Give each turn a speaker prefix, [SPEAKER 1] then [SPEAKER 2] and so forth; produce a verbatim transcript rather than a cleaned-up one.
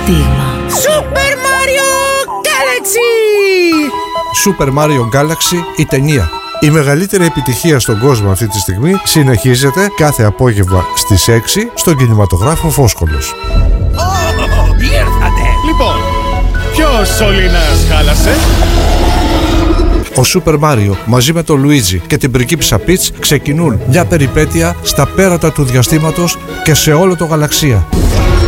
[SPEAKER 1] στίγμα.
[SPEAKER 2] Super Mario Galaxy!
[SPEAKER 3] Super Mario Galaxy, η ταινία. Η μεγαλύτερη επιτυχία στον κόσμο αυτή τη στιγμή συνεχίζεται κάθε απόγευμα στις έξι στον κινηματογράφο Φόσκολος.
[SPEAKER 4] Oh, ήρθατε!
[SPEAKER 5] Λοιπόν, ποιος σωλήνας χάλασε?
[SPEAKER 3] Ο Super Mario μαζί με τον Luigi και την πριγκίπισσα Peach ξεκινούν μια περιπέτεια στα πέρατα του διαστήματος και σε όλο το γαλαξία.